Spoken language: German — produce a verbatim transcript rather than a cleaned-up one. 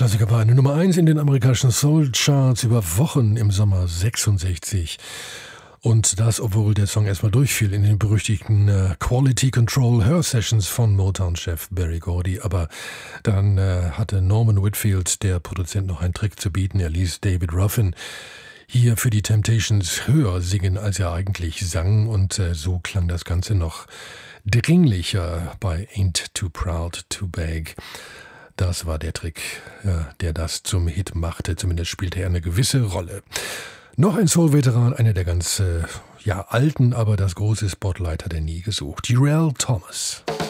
Klassiker war eine Nummer eins in den amerikanischen Soul-Charts über Wochen im Sommer sechsundsechzig. Und das, obwohl der Song erstmal durchfiel in den berüchtigten äh, Quality Control Her Sessions von Motown-Chef Berry Gordy. Aber dann äh, hatte Norman Whitfield, der Produzent, noch einen Trick zu bieten. Er ließ David Ruffin hier für die Temptations höher singen, als er eigentlich sang. Und äh, so klang das Ganze noch dringlicher bei Ain't Too Proud to Beg. Das war der Trick, äh, der das zum Hit machte. Zumindest spielte er eine gewisse Rolle. Noch ein Soul-Veteran, einer der ganz äh, ja, alten, aber das große Spotlight hat er nie gesucht. Jarrell Thomas.